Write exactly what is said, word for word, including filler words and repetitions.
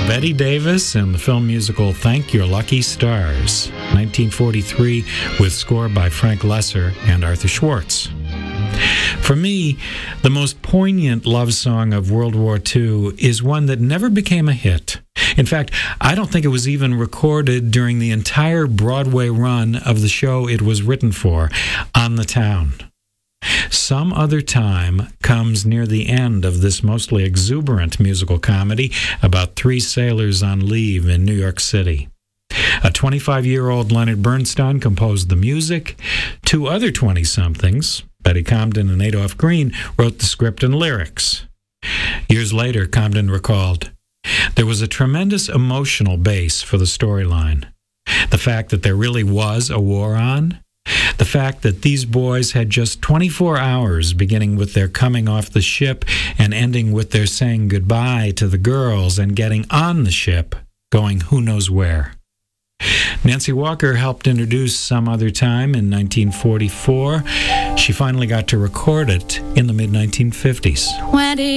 Betty Davis and the film musical Thank Your Lucky Stars, nineteen forty-three, with score by Frank Lesser and Arthur Schwartz. For me, the most poignant love song of World War Two is one that never became a hit. In fact, I don't think it was even recorded during the entire Broadway run of the show it was written for, On the Town. Some Other Time comes near the end of this mostly exuberant musical comedy about three sailors on leave in New York City. A twenty-five-year-old Leonard Bernstein composed the music. Two other twenty-somethings, Betty Comden and Adolph Green, wrote the script and lyrics. Years later, Comden recalled, "There was a tremendous emotional base for the storyline. The fact that there really was a war on, the fact that these boys had just twenty-four hours, beginning with their coming off the ship and ending with their saying goodbye to the girls and getting on the ship, going who knows where." Nancy Walker helped introduce Some Other Time in nineteen forty-four. She finally got to record it in the mid nineteen fifties.